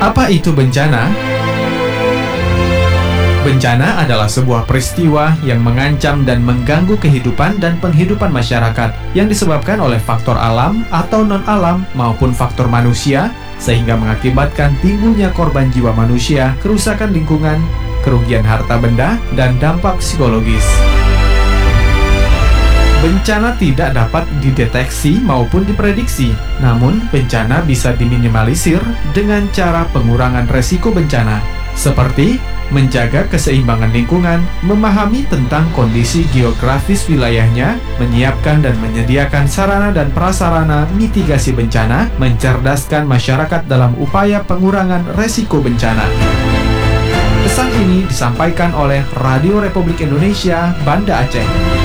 Apa itu bencana? Bencana adalah sebuah peristiwa yang mengancam dan mengganggu kehidupan dan penghidupan masyarakat yang disebabkan oleh faktor alam atau non-alam maupun faktor manusia, sehingga mengakibatkan timbulnya korban jiwa manusia, kerusakan lingkungan, kerugian harta benda, dan dampak psikologis. Bencana tidak dapat dideteksi maupun diprediksi, namun bencana bisa diminimalisir dengan cara pengurangan resiko bencana, seperti menjaga keseimbangan lingkungan, memahami tentang kondisi geografis wilayahnya, menyiapkan dan menyediakan sarana dan prasarana mitigasi bencana, mencerdaskan masyarakat dalam upaya pengurangan resiko bencana. Pesan ini disampaikan oleh Radio Republik Indonesia, Banda Aceh.